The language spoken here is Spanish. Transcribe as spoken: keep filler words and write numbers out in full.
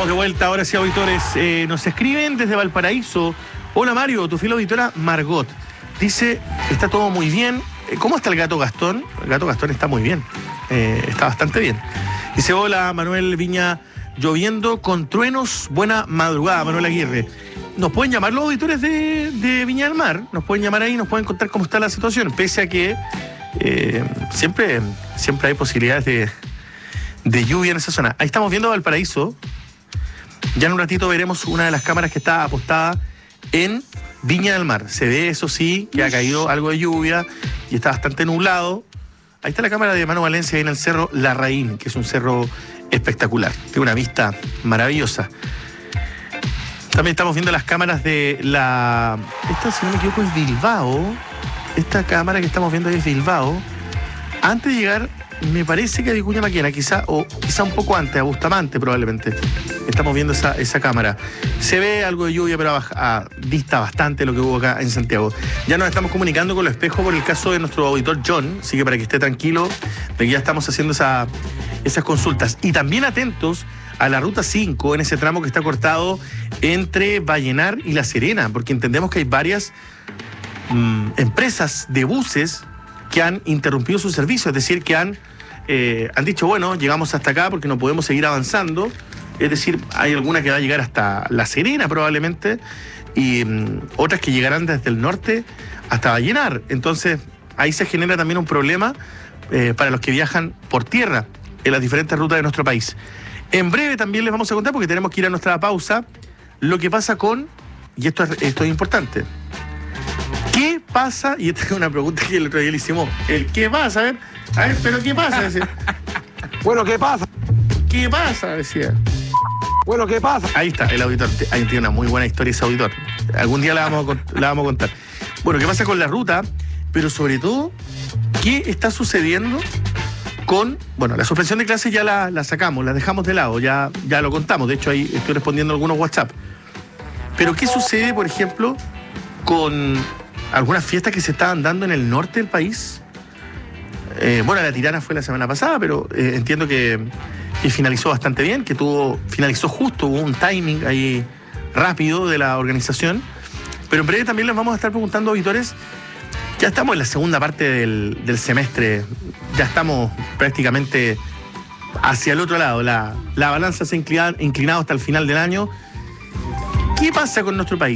Estamos de vuelta, ahora sí, auditores. Eh, nos escriben desde Valparaíso. Hola Mario, tu fiel auditora Margot. Dice, está todo muy bien. ¿Cómo está el gato Gastón? El gato Gastón está muy bien. Eh, está bastante bien. Dice, hola Manuel Viña, lloviendo con truenos. Buena madrugada, Manuel Aguirre. Nos pueden llamar los auditores de, de Viña del Mar. Nos pueden llamar ahí, nos pueden contar cómo está la situación. Pese a que eh, siempre, siempre hay posibilidades de, de lluvia en esa zona. Ahí estamos viendo Valparaíso. Ya en un ratito veremos una de las cámaras que está apostada en Viña del Mar. Se ve, eso sí, que ha caído algo de lluvia y está bastante nublado. Ahí está la cámara de Manu Valencia ahí en el cerro Larraín, que es un cerro espectacular. Tiene una vista maravillosa. También estamos viendo las cámaras de la... Esta, si no me equivoco, es Bilbao. Esta cámara que estamos viendo ahí es Bilbao. Antes de llegar, me parece que a Vicuña Maquena, quizá, o quizá un poco antes, a Bustamante probablemente. Estamos viendo esa, esa cámara. Se ve algo de lluvia, pero a, a, dista bastante lo que hubo acá en Santiago. Ya nos estamos comunicando con los espejos por el caso de nuestro auditor John, así que para que esté tranquilo de que ya estamos haciendo esa, esas consultas. Y también atentos a la ruta cinco, en ese tramo que está cortado entre Vallenar y La Serena, porque entendemos que hay varias mmm, empresas de buses que han interrumpido su servicio, es decir, que han, eh, han dicho, bueno, llegamos hasta acá porque no podemos seguir avanzando. Es decir, hay alguna que va a llegar hasta La Serena probablemente y um, otras que llegarán desde el norte hasta Vallenar. Entonces, ahí se genera también un problema eh, para los que viajan por tierra en las diferentes rutas de nuestro país. En breve también les vamos a contar, porque tenemos que ir a nuestra pausa, lo que pasa con, y esto es, esto es importante, ¿qué pasa? Y esta es una pregunta que el otro día le hicimos, el ¿qué pasa? A ver, a ver, pero ¿qué pasa? Decía. Bueno, ¿qué pasa? ¿Qué pasa? Decía. Bueno, ¿qué pasa? Ahí está, el auditor. Ahí tiene una muy buena historia ese auditor. Algún día la vamos a, la vamos a contar. Bueno, ¿qué pasa con la ruta? Pero sobre todo, ¿qué está sucediendo con... Bueno, la suspensión de clases ya la, la sacamos, la dejamos de lado, ya, ya lo contamos. De hecho, ahí estoy respondiendo algunos WhatsApp. Pero ¿qué sucede, por ejemplo, con algunas fiestas que se estaban dando en el norte del país? Eh, bueno, la Tirana fue la semana pasada, pero eh, entiendo que... que finalizó bastante bien, que tuvo, finalizó justo, hubo un timing ahí rápido de la organización. Pero en breve también les vamos a estar preguntando, auditores, ya estamos en la segunda parte del, del semestre, ya estamos prácticamente hacia el otro lado, la, la balanza se ha inclinado, inclinado hasta el final del año. ¿Qué pasa con nuestro país?